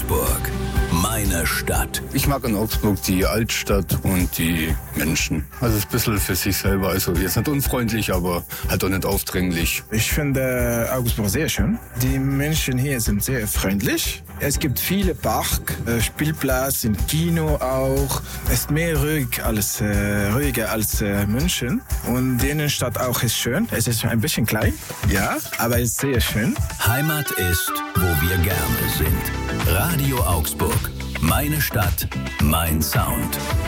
Augsburg. Meine Stadt. Ich mag in Augsburg die Altstadt und die Menschen. Also es ist ein bisschen für sich selber. Also jetzt nicht unfreundlich, aber halt auch nicht aufdringlich. Ich finde Augsburg sehr schön. Die Menschen hier sind sehr freundlich. Es gibt viele Park, Spielplatz, ein Kino auch. Es ist mehr ruhiger als München. Und die Innenstadt auch ist schön. Es ist ein bisschen klein, ja, aber es ist sehr schön. Heimat ist, wo wir gerne sind. Radio Augsburg. Meine Stadt, mein Sound.